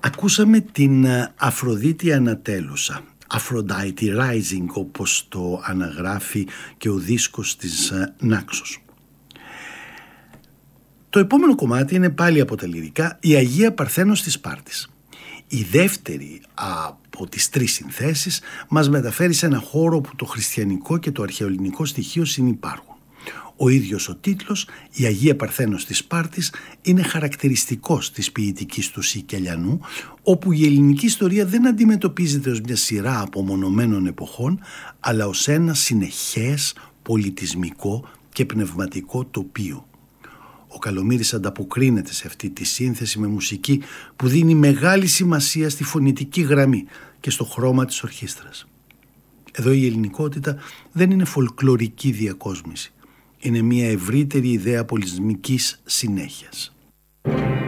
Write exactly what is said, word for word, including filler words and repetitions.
Ακούσαμε την Αφροδίτη Ανατέλουσα, Aphrodite Rising όπως το αναγράφει και ο δίσκος της Νάξος. Το επόμενο κομμάτι είναι πάλι από τα λυρικά, η Αγία Παρθένος της Σπάρτης. Η δεύτερη από τις τρεις συνθέσεις μας μεταφέρει σε ένα χώρο όπου το χριστιανικό και το αρχαιοελληνικό στοιχείο συνυπάρχουν. Ο ίδιος ο τίτλος, η Αγία Παρθένος της Σπάρτης, είναι χαρακτηριστικός της ποιητικής του Σικελιανού, όπου η ελληνική ιστορία δεν αντιμετωπίζεται ως μια σειρά απομονωμένων εποχών, αλλά ως ένα συνεχές πολιτισμικό και πνευματικό τοπίο. Ο Καλομύρης ανταποκρίνεται σε αυτή τη σύνθεση με μουσική που δίνει μεγάλη σημασία στη φωνητική γραμμή και στο χρώμα της ορχήστρας. Εδώ η ελληνικότητα δεν είναι φολκλωρική διακόσμηση. Είναι μια ευρύτερη ιδέα πολιτισμικής συνέχειας.